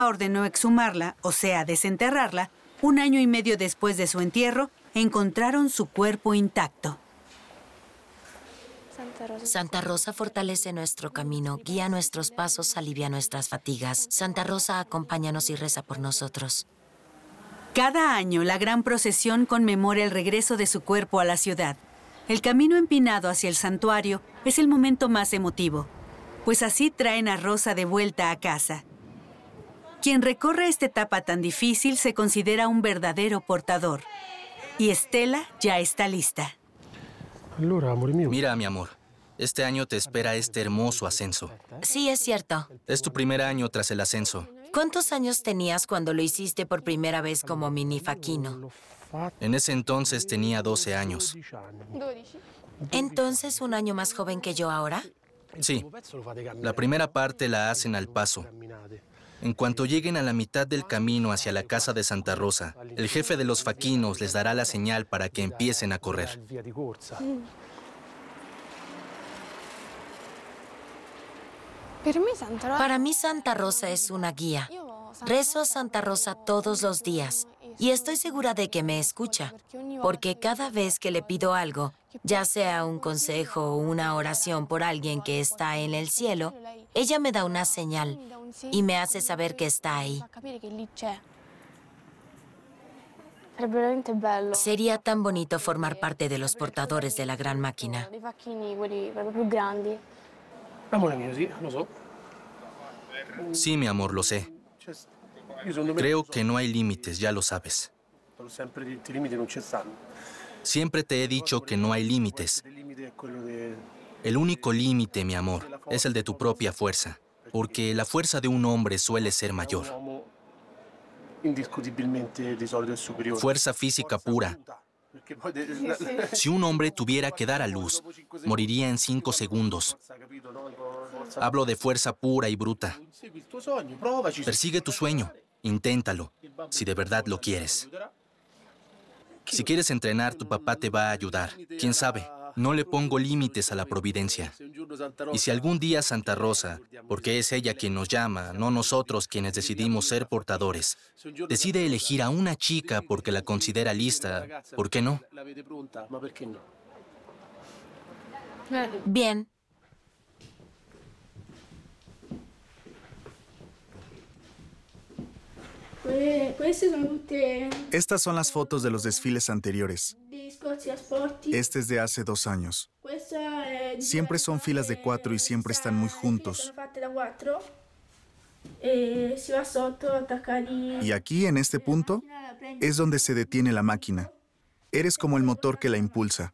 ordenó exhumarla, o sea, desenterrarla. Un año y medio después de su entierro, encontraron su cuerpo intacto. Santa Rosa fortalece nuestro camino, guía nuestros pasos, alivia nuestras fatigas. Santa Rosa, acompáñanos y reza por nosotros. Cada año, la gran procesión conmemora el regreso de su cuerpo a la ciudad. El camino empinado hacia el santuario es el momento más emotivo, pues así traen a Rosa de vuelta a casa. Quien recorre esta etapa tan difícil se considera un verdadero portador. Y Estela ya está lista. Mira, mi amor, este año te espera este hermoso ascenso. Sí, es cierto. Es tu primer año tras el ascenso. ¿Cuántos años tenías cuando lo hiciste por primera vez como mini Facchino? En ese entonces tenía 12 años. ¿Entonces un año más joven que yo ahora? Sí, la primera parte la hacen al paso. En cuanto lleguen a la mitad del camino hacia la casa de Santa Rosa, el jefe de los faquinos les dará la señal para que empiecen a correr. Para mí Santa Rosa es una guía. Rezo a Santa Rosa todos los días y estoy segura de que me escucha, porque cada vez que le pido algo, ya sea un consejo o una oración por alguien que está en el cielo, ella me da una señal y me hace saber que está ahí. Sería tan bonito formar parte de los portadores de la gran máquina. Sí, mi amor, lo sé. Creo que no hay límites, ya lo sabes. Siempre te he dicho que no hay límites. El único límite, mi amor, es el de tu propia fuerza, porque la fuerza de un hombre suele ser mayor. Fuerza física pura. Si un hombre tuviera que dar a luz, moriría en 5 segundos. Hablo de fuerza pura y bruta. Persigue tu sueño, inténtalo, si de verdad lo quieres. Si quieres entrenar, tu papá te va a ayudar. ¿Quién sabe? No le pongo límites a la providencia. Y si algún día Santa Rosa, porque es ella quien nos llama, no nosotros quienes decidimos ser portadores, decide elegir a una chica porque la considera lista, ¿por qué no? Bien. Estas son las fotos de los desfiles anteriores. Este es de hace 2 años. Siempre son filas de 4 y siempre están muy juntos. Y aquí, en este punto, es donde se detiene la máquina. Eres como el motor que la impulsa.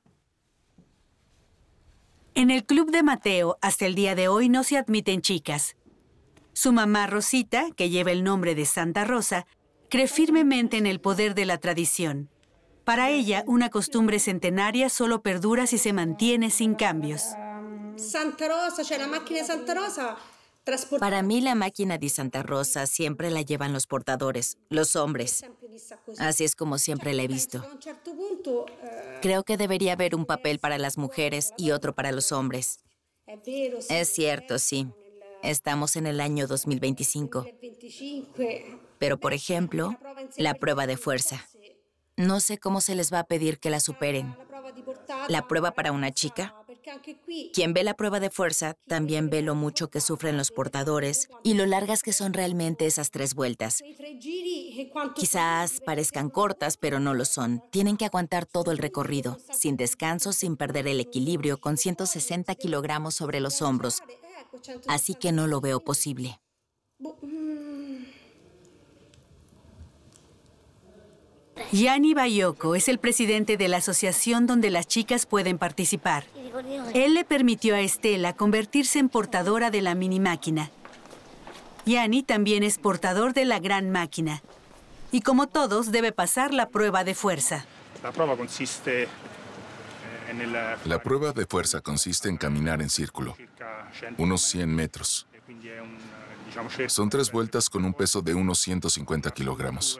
En el club de Mateo, hasta el día de hoy no se admiten chicas. Su mamá Rosita, que lleva el nombre de Santa Rosa, cree firmemente en el poder de la tradición. Para ella, una costumbre centenaria solo perdura si se mantiene sin cambios. Santa Rosa, la máquina de Santa Rosa. Para mí, la máquina de Santa Rosa siempre la llevan los portadores, los hombres. Así es como siempre la he visto. Creo que debería haber un papel para las mujeres y otro para los hombres. Es cierto, sí. Estamos en el año 2025. Pero, por ejemplo, la prueba de fuerza. No sé cómo se les va a pedir que la superen. ¿La prueba para una chica? Quien ve la prueba de fuerza también ve lo mucho que sufren los portadores y lo largas que son realmente esas 3 vueltas. Quizás parezcan cortas, pero no lo son. Tienen que aguantar todo el recorrido, sin descanso, sin perder el equilibrio, con 160 kilogramos sobre los hombros. Así que no lo veo posible. Gianni Baiocco es el presidente de la asociación donde las chicas pueden participar. Él le permitió a Estela convertirse en portadora de la mini máquina. Gianni también es portador de la gran máquina. Y como todos, debe pasar la prueba de fuerza. La prueba de fuerza consiste en caminar en círculo, unos 100 metros. Son 3 vueltas con un peso de unos 150 kilogramos.